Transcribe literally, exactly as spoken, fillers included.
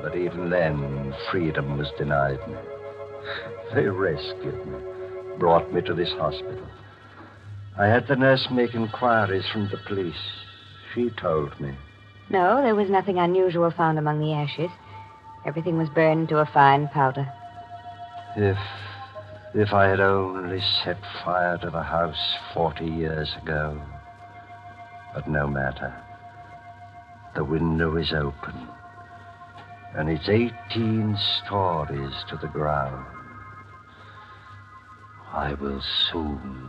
But even then, freedom was denied me. They rescued me, brought me to this hospital. I had the nurse make inquiries from the police. She told me. No, there was nothing unusual found among the ashes. Everything was burned to a fine powder. If... if I had only set fire to the house forty years ago. But no matter. The window is open. And it's eighteen stories to the ground. I will soon